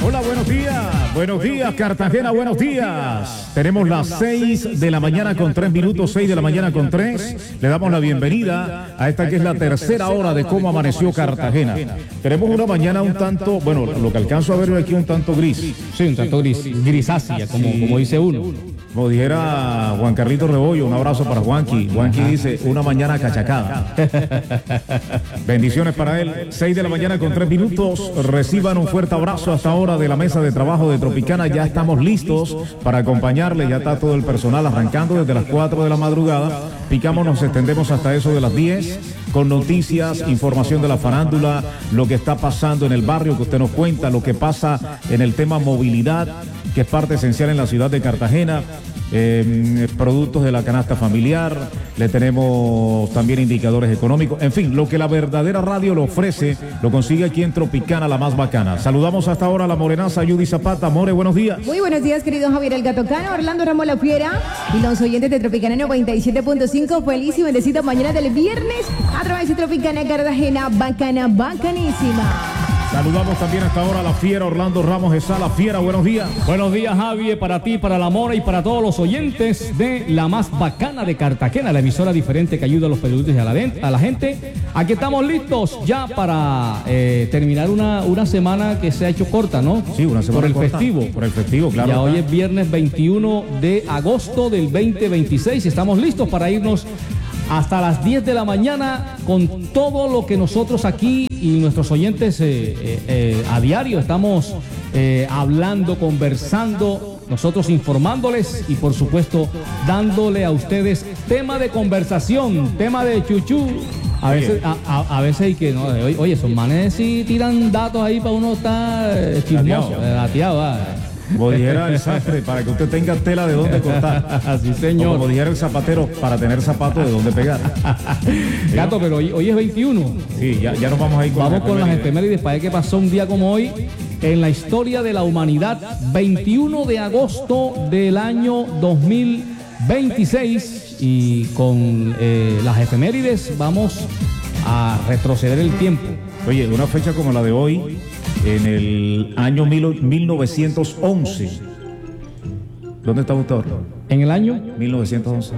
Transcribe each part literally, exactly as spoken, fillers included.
Hola, buenos días. Buenos días, Cartagena, buenos días. Tenemos las seis de la mañana con tres minutos, seis de la mañana con tres. Le damos la bienvenida a esta que es la tercera hora de cómo amaneció Cartagena. Tenemos una mañana un tanto, bueno, lo que alcanzo a ver aquí un tanto gris. Sí, un tanto gris, grisácea, como, sí. como dice uno. Como dijera Juan Carlito Rebollo, un abrazo para Juanqui. Juanqui dice, una mañana cachacada. Bendiciones para él. seis de la mañana con tres minutos. Reciban un fuerte abrazo hasta ahora de la mesa de trabajo de Tropicana. Ya estamos listos para acompañarle. Ya está todo el personal arrancando desde las cuatro de la madrugada. Picamos, nos extendemos hasta eso de las diez con noticias, información de la farándula, lo que está pasando en el barrio que usted nos cuenta, lo que pasa en el tema movilidad, que es parte esencial en la ciudad de Cartagena, eh, productos de la canasta familiar, le tenemos también indicadores económicos, en fin, lo que la verdadera radio le ofrece, lo consigue aquí en Tropicana, la más bacana. Saludamos hasta ahora a la morenaza Judy Zapata. More, buenos días. Muy buenos días, querido Javier El Gato Cano, Orlando Ramos La Fiera y los oyentes de Tropicana noventa y siete punto cinco. Feliz y bendecida mañana del viernes a través de Tropicana Cartagena, bacana, bacanísima. Saludamos también hasta ahora a la Fiera, Orlando Ramos Esa, la Fiera, buenos días. Buenos días, Javier, para ti, para la Mora y para todos los oyentes de la más bacana de Cartagena, la emisora diferente que ayuda a los periodistas y a la, a la gente. Aquí estamos listos ya para eh, terminar una, una semana que se ha hecho corta, ¿no? Sí, una semana Por el corta, festivo. Por el festivo, claro. Ya hoy es viernes veintiuno de agosto del veinte veintiséis. Estamos listos para irnos hasta las diez de la mañana con todo lo que nosotros aquí y nuestros oyentes eh, eh, eh, a diario estamos eh, hablando, conversando, nosotros informándoles y por supuesto dándole a ustedes tema de conversación, tema de chuchú. A veces, a, a, a veces hay que, no, oye, oye, esos manes sí tiran datos ahí para uno estar eh, chismoso, lateado, eh, como dijera el sastre, para que usted tenga tela de dónde cortar. Así, señor. O como dijera el zapatero, para tener zapatos de dónde pegar. Gato, pero hoy, hoy es veintiuno. Sí, ya, ya nos vamos a ir con Vamos con las efemérides para ver qué pasó un día como hoy en la historia de la humanidad. veintiuno de agosto del año dos mil veintiséis. Y con eh, las efemérides vamos a retroceder el tiempo. Oye, una fecha como la de hoy, en el año mil novecientos once. ¿Dónde está usted ahora? ¿En el año? mil novecientos once.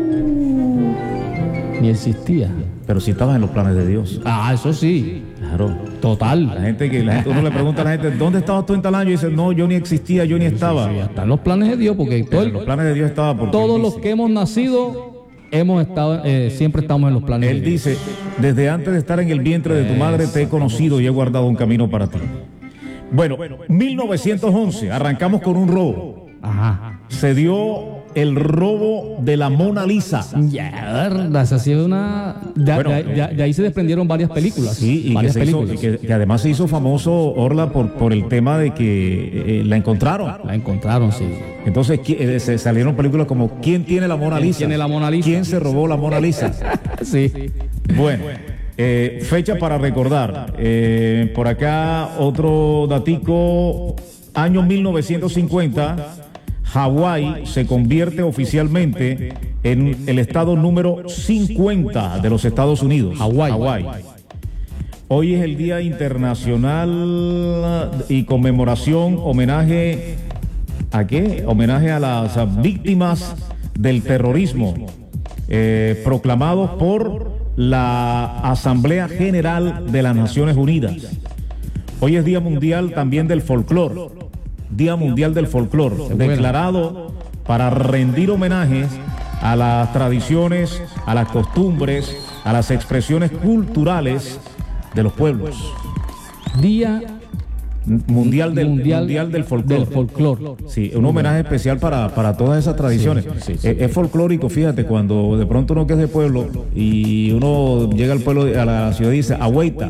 Uh, ni existía. Pero sí estabas en los planes de Dios. Ah, eso sí. Claro. Total. La gente que la gente, uno le pregunta a la gente, ¿dónde estabas tú en tal año? Y dice, no, yo ni existía, yo ni estaba. Sí, sí, están los planes de Dios, porque todo el, los planes de Dios estaba porque todos los que hemos nacido hemos estado, eh, siempre estamos en los planes Él de Dios. dice, desde antes de estar en el vientre de tu madre te he conocido y he guardado un camino para ti. Bueno, mil novecientos once, arrancamos con un robo. Ajá. Se dio el robo de la Mona Lisa. Ya, esa sí es una... De, Bueno, de, de, de ahí se desprendieron varias películas. Sí, y, varias que, se hizo, películas. y que, que además se hizo famoso, Orla, por, por el tema de que eh, la encontraron. La encontraron, sí. Entonces eh, se salieron películas como ¿Quién tiene la Mona Lisa? ¿Quién tiene la Mona Lisa? ¿Quién se robó la Mona Lisa? Sí. Bueno, eh, fecha para recordar. Eh, por acá otro datico, año mil novecientos cincuenta, Hawái se convierte oficialmente en el estado número cincuenta de los Estados Unidos. Hawái. Hawái. Hoy es el Día Internacional y conmemoración, homenaje ¿a qué? Homenaje a las víctimas del terrorismo, eh, proclamados por la Asamblea General de las Naciones Unidas. Hoy es Día Mundial también del Folclor. Día Mundial del Folclor, declarado para rendir homenajes a las tradiciones, a las costumbres, a las expresiones culturales de los pueblos. Día Mundial del, mundial, mundial del folclor. Del folclor. Sí, un homenaje especial para, para todas esas tradiciones. Sí, sí, sí. Es, es folclórico, fíjate, cuando de pronto uno que es de pueblo y uno llega al pueblo, a la ciudad y dice, agüita.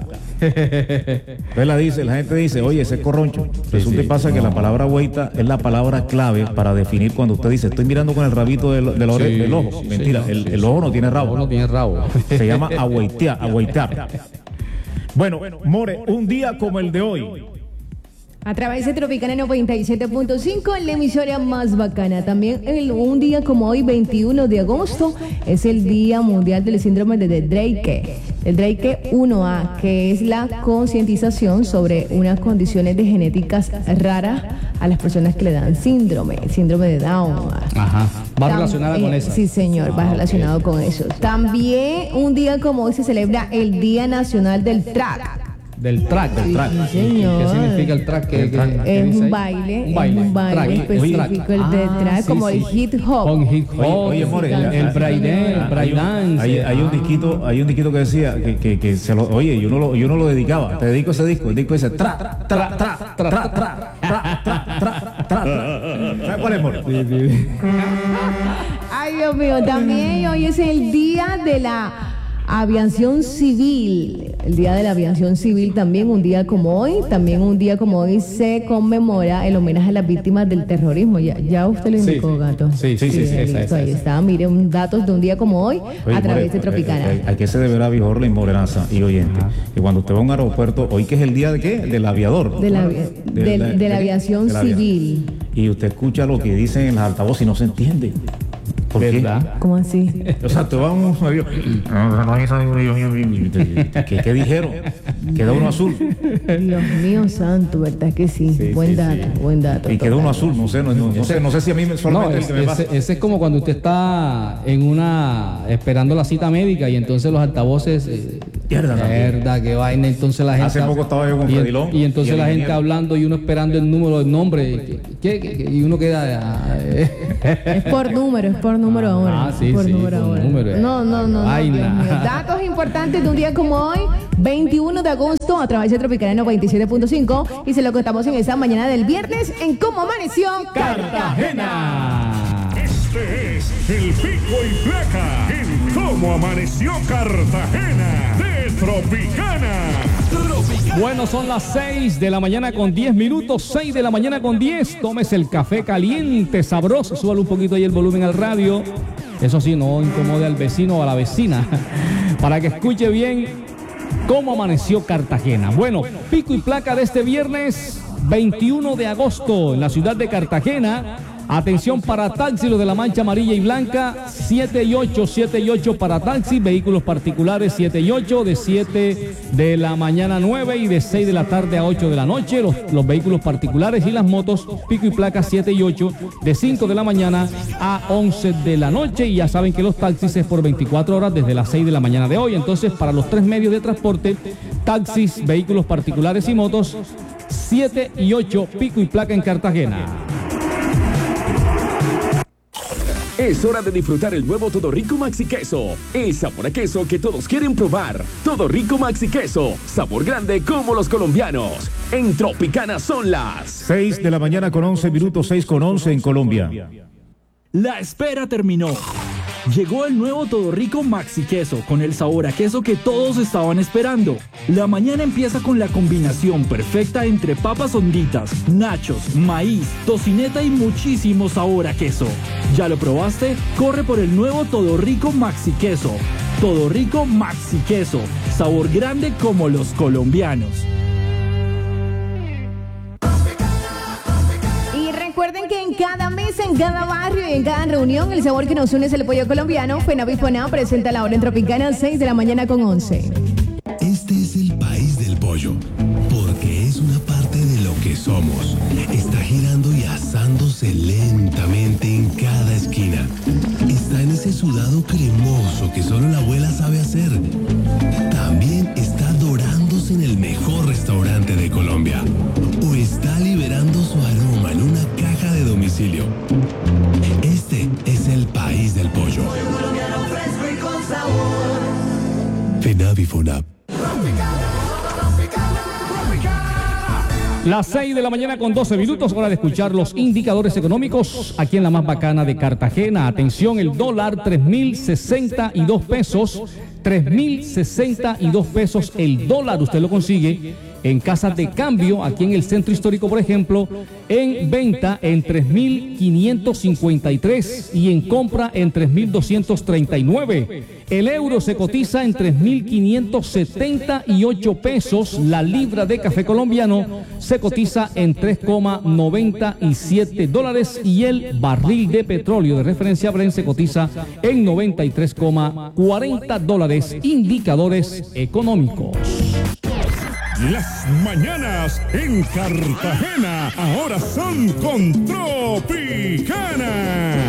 Entonces la, dice, la gente dice, oye, ese es corroncho. Resulta y pasa que la palabra agüita es la palabra clave para definir cuando usted dice, estoy mirando con el rabito del, del, ore, sí, del ojo. Sí, mentira, sí, el, sí, el ojo no tiene rabo. El ojo no tiene rabo. Se llama agüitear, agüitar. Bueno, More, un día como el de hoy, A través de Tropicana noventa y siete punto cinco, la emisora más bacana. También el, un día como hoy, veintiuno de agosto, es el Día Mundial del Síndrome de Drake. El Drake uno A, que es la concientización sobre unas condiciones de genéticas raras a las personas que le dan síndrome, síndrome de Down. Ajá, va Tam relacionada eh, con eso. Sí, señor, va Ah, relacionado okay. con eso. También un día como hoy se celebra el Día Nacional del Track. Del track, del Sí, track. sí, señor. ¿Qué significa el track? ¿Qué, El track. qué- qué Es dice un ahí? baile, Un baile, es un baile track. específico, el de Ah, track, sí, como sí. el hip hop. Con hip hop. Oye, oye, more, el, el hay- breakdance, el hay, un- breakdance. hay, hay un Ah. disquito, hay un disquito que decía que, que, que se lo, oye, yo no lo, yo no lo dedicaba, te dedico ese disco, el disco dice tra, tra, tra, tra, tra, tra, tra, tra, tra, tra, tra. ¿Sabes cuál es, more? Ay, Dios mío, también hoy es el día de la aviación civil. El día de la aviación civil también, un día como hoy, también un día como hoy se conmemora el homenaje a las víctimas del terrorismo. Ya, ya usted lo Sí, indicó, sí. gato. Sí, sí, sí, sí, listo, esa, esa, ahí esa. está. Miren, datos de un día como hoy Oye, a través more, de Tropicana. eh, eh, ¿A qué se deberá, viejo la inmoderanza y oyente? Que cuando usted va a un aeropuerto, hoy que es el día de qué? Del aviador. De la, ¿no? de, De- de de- la aviación de la avia- civil. Y usted escucha lo que dicen en los altavoces y no se entiende. ¿Por qué? ¿Verdad? ¿Cómo así? O sea, te va un avión. ¿Qué, ¿Qué dijeron? Queda uno azul. Dios mío santo, ¿verdad que sí? Sí, buen sí, dato, sí. buen dato. Y queda uno total. azul. No sé, no, no, no sé, no sé si a mí me- No, solamente el es- que me pasa. ese, ese es como cuando usted está en una esperando la cita médica y entonces los altavoces eh, Mierda, mierda, qué vaina, entonces la gente Hace poco estaba yo con y, en- Fredilón y entonces y el la gente ingeniero. hablando y uno esperando el número, el nombre, ¿qué, qué- qué? Y uno queda ah, eh. Es por número, es por número ahora. Ah, sí, por sí, número por ahora. número. No, no, no. no, Vaina. Dios mío. Datos importantes de un día como hoy, veintiuno de agosto, a través de Tropicana noventa y siete punto cinco. Y se lo contamos en esta mañana del viernes en Cómo Amaneció Cartagena. Este es el Pico y Placa en Cómo Amaneció Cartagena de Tropicana. Bueno, son las seis de la mañana con diez minutos, seis de la mañana con diez. Tómese el café caliente, sabroso. Súbale un poquito ahí el volumen al radio. Eso sí, no incomode al vecino o a la vecina. Para que escuche bien cómo amaneció Cartagena. Bueno, pico y placa de este viernes veintiuno de agosto en la ciudad de Cartagena. Atención para taxi, los de la mancha amarilla y blanca, siete y ocho, siete y ocho para taxi, vehículos particulares siete y ocho, de siete de la mañana a nueve y de seis de la tarde a ocho de la noche, los, los vehículos particulares y las motos, pico y placa siete y ocho, de cinco de la mañana a once de la noche, y ya saben que los taxis es por veinticuatro horas desde las seis de la mañana de hoy. Entonces, para los tres medios de transporte, taxis, vehículos particulares y motos, siete y ocho, pico y placa en Cartagena. Es hora de disfrutar el nuevo Todo Rico Maxi Queso. El sabor a queso que todos quieren probar. Todo Rico Maxi Queso. Sabor grande como los colombianos. En Tropicana son las seis de la mañana con once minutos, seis con once en Colombia. La espera terminó. Llegó el nuevo Todo Rico Maxi Queso con el sabor a queso que todos estaban esperando. La mañana empieza con la combinación perfecta entre papas honditas, nachos, maíz, tocineta y muchísimo sabor a queso. ¿Ya lo probaste? Corre por el nuevo Todo Rico Maxi Queso. Todo Rico Maxi Queso. Sabor grande como los colombianos. Recuerden que en cada mesa, en cada barrio y en cada reunión, el sabor que nos une es el pollo colombiano. Fenavifonao presenta la hora en Tropicana, seis de la mañana con once. Este es el país del pollo, porque es una parte de lo que somos. Está girando y asándose lentamente en cada esquina. Está en ese sudado cremoso que solo la abuela sabe hacer. También está dorándose en el mejor restaurante de Colombia. O está liberando su aroma en una caja de domicilio. Este es el país del pollo. Fenavifonap. Las seis de la mañana con doce minutos, hora de escuchar los indicadores económicos aquí en la más bacana de Cartagena. Atención, el dólar tres mil sesenta y dos pesos, tres mil sesenta y dos pesos el dólar. Usted lo consigue en casas de cambio, aquí en el centro histórico, por ejemplo, en venta en tres mil quinientos cincuenta y tres y en compra en tres mil doscientos treinta y nueve. El euro se cotiza en tres mil quinientos setenta y ocho pesos. La libra de café colombiano se cotiza en tres coma noventa y siete dólares y el barril de petróleo de referencia Brent se cotiza en noventa y tres coma cuarenta dólares. Indicadores económicos. Las mañanas en Cartagena ahora son con Tropicana.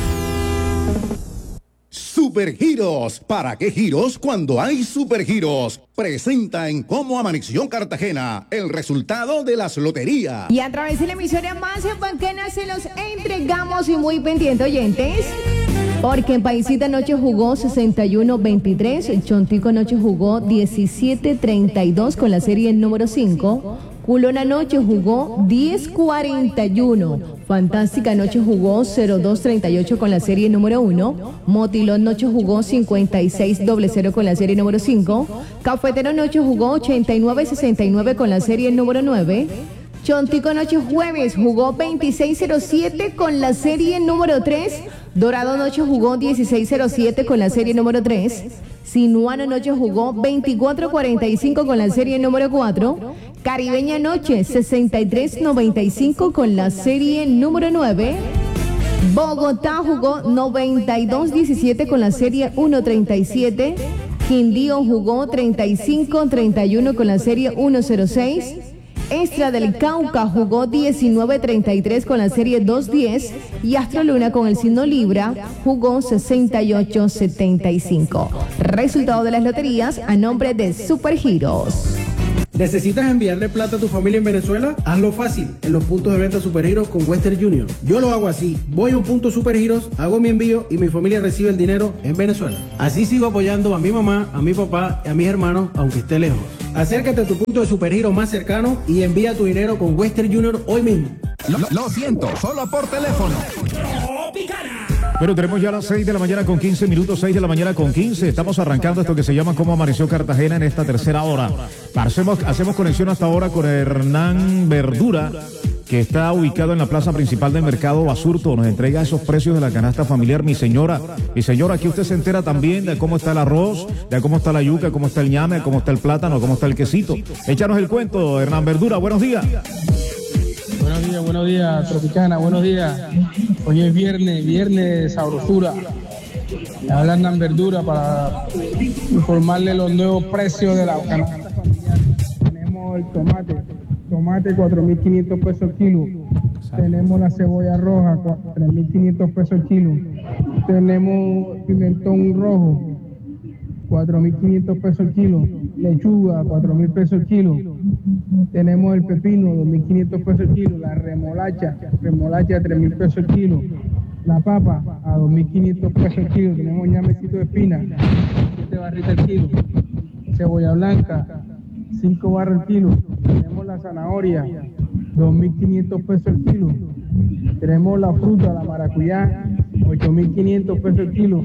Supergiros. ¿Para qué giros cuando hay supergiros? Presenta en Cómo Amaneció Cartagena el resultado de las loterías. Y a través de la emisora más bacana se los entregamos y muy pendiente, oyentes. Porque en Paisita anoche jugó sesenta y uno veintitrés, Chontico anoche jugó diecisiete treinta y dos con la serie número cinco, Culón anoche jugó diez cuarenta y uno, Fantástica anoche jugó cero dos treinta y ocho con la serie número uno, Motilón anoche jugó cincuenta y seis cero con la serie número cinco, Cafetero anoche jugó ochenta y nueve sesenta y nueve con la serie número nueve, Chontico noche jueves jugó veintiséis cero siete con la serie número tres. Dorado noche jugó dieciséis cero siete con la serie número tres. Sinuano noche jugó veinticuatro cuarenta y cinco con la serie número cuatro. Caribeña noche sesenta y tres noventa y cinco con la serie número nueve. Bogotá jugó noventa y dos diecisiete con la serie uno treinta y siete. Quindío jugó treinta y cinco treinta y uno con la serie uno cero seis. Extra del Cauca jugó diecinueve treinta y tres con la serie dos diez y Astro Luna con el signo Libra jugó sesenta y ocho setenta y cinco. Resultado de las loterías a nombre de Supergiros. ¿Necesitas enviarle plata a tu familia en Venezuela? Hazlo fácil en los puntos de venta Supergiros con Western Union. Yo lo hago así. Voy a un punto Supergiros, hago mi envío y mi familia recibe el dinero en Venezuela. Así sigo apoyando a mi mamá, a mi papá y a mis hermanos, aunque esté lejos. Acércate a tu punto de Supergiros más cercano y envía tu dinero con Western Union hoy mismo. Lo, lo siento, solo por teléfono. Bueno, tenemos ya las seis de la mañana con quince minutos, seis de la mañana con quince. Estamos arrancando esto que se llama Cómo Amaneció Cartagena en esta tercera hora. Hacemos, hacemos conexión hasta ahora con Hernán Verdura, que está ubicado en la plaza principal del mercado Basurto. Nos entrega esos precios de la canasta familiar. Mi señora, mi señora, aquí usted se entera también de cómo está el arroz, de cómo está la yuca, cómo está el ñame, cómo está el plátano, cómo está el quesito. Échanos el cuento, Hernán Verdura. Buenos días. Buenos días, buenos días, Tropicana, buenos días. Hoy es viernes, viernes de sabrosura. Me habla Hernán Verdura para informarle los nuevos precios de la canasta familiar. Tenemos el tomate, tomate cuatro mil quinientos pesos el kilo. Tenemos la cebolla roja, tres mil quinientos pesos el kilo. Tenemos pimentón rojo, cuatro mil quinientos pesos el kilo. Lechuga, cuatro mil pesos el kilo. Tenemos el pepino, dos mil quinientos pesos el kilo. La remolacha, remolacha, tres mil pesos el kilo. La papa, a dos mil quinientos pesos el kilo. Tenemos ñamecito de espina, siete barritas el kilo. Cebolla blanca, cinco barras el kilo. Tenemos la zanahoria, dos mil quinientos pesos el kilo. Tenemos la fruta, la maracuyá, ocho mil quinientos pesos el kilo.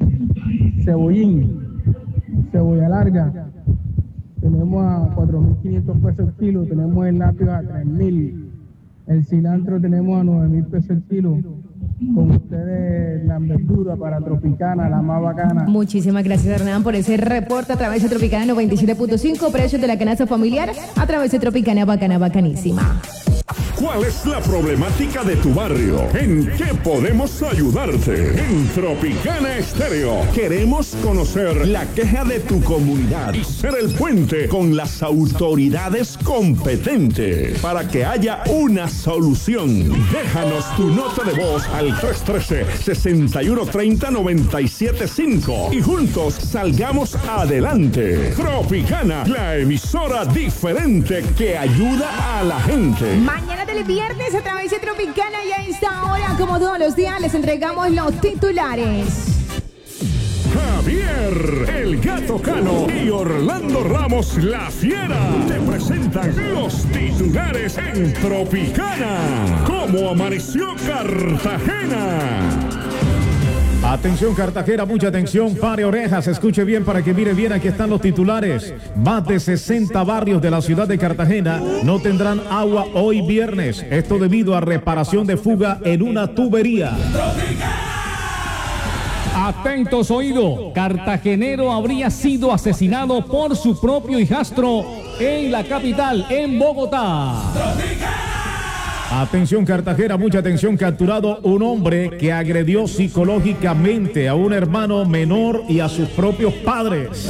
Cebollín, cebolla larga, tenemos a cuatro mil quinientos pesos el kilo. Tenemos el lápiz a tres mil. El cilantro tenemos a nueve mil pesos el kilo. Con ustedes la verdura para Tropicana, la más bacana. Muchísimas gracias, Hernán, por ese reporte a través de Tropicana noventa y siete punto cinco, precios de la canasta familiar a través de Tropicana, bacana, bacanísima. ¿Cuál es la problemática de tu barrio? ¿En qué podemos ayudarte? En Tropicana Estéreo queremos conocer la queja de tu comunidad y ser el puente con las autoridades competentes para que haya una solución. Déjanos tu nota de voz al tres uno tres, seis uno tres cero, nueve siete cinco y juntos salgamos adelante. Tropicana, la emisora diferente que ayuda a la gente. Mañana del viernes a través de Tropicana y a esta hora, como todos los días, les entregamos los titulares. Javier, el Gato Cano y Orlando Ramos, la Fiera, te presentan los titulares en Tropicana. ¿Cómo amaneció Cartagena? Atención Cartagena, mucha atención, pare orejas, escuche bien para que mire bien, aquí están los titulares. Más de sesenta barrios de la ciudad de Cartagena no tendrán agua hoy viernes, esto debido a reparación de fuga en una tubería. Atentos oído, cartagenero habría sido asesinado por su propio hijastro en la capital, en Bogotá. Atención Cartagena, mucha atención, capturado un hombre que agredió psicológicamente a un hermano menor y a sus propios padres.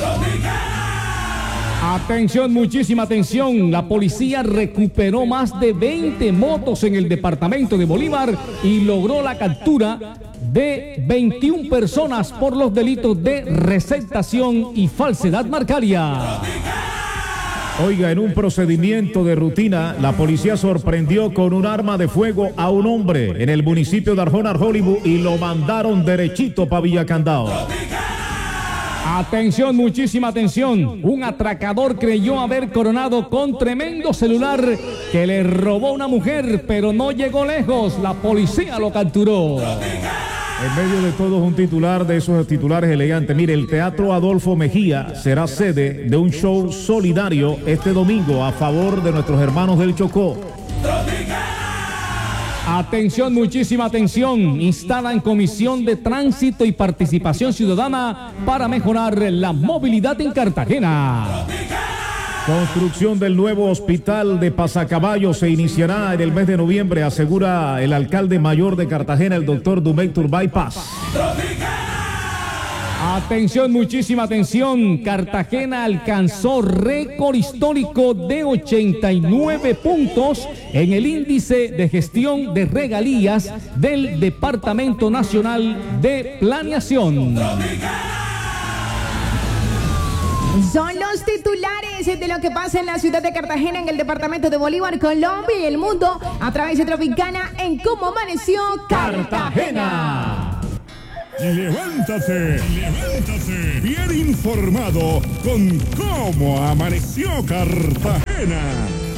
Atención, muchísima atención, la policía recuperó más de veinte motos en el departamento de Bolívar y logró la captura de veintiuna personas por los delitos de receptación y falsedad marcaria. Oiga, en un procedimiento de rutina, la policía sorprendió con un arma de fuego a un hombre en el municipio de Arjona, Hollywood, y lo mandaron derechito para Villacandao. Atención, muchísima atención. Un atracador creyó haber coronado con tremendo celular que le robó una mujer, pero no llegó lejos. La policía lo capturó. En medio de todos un titular de esos titulares elegantes. Mire, el Teatro Adolfo Mejía será sede de un show solidario este domingo a favor de nuestros hermanos del Chocó. Atención, muchísima atención. Instalan Comisión de Tránsito y Participación Ciudadana para mejorar la movilidad en Cartagena. Construcción del nuevo hospital de Pasacaballo se iniciará en el mes de noviembre, asegura el alcalde mayor de Cartagena, el doctor Dumec Turbay Paz. Atención, muchísima atención. Cartagena alcanzó récord histórico de ochenta y nueve puntos en el índice de gestión de regalías del Departamento Nacional de Planeación. Son los titulares de lo que pasa en la ciudad de Cartagena, en el departamento de Bolívar, Colombia y el mundo a través de Tropicana en Cómo Amaneció Cartagena. Levántate, levántate, bien informado con Cómo Amaneció Cartagena.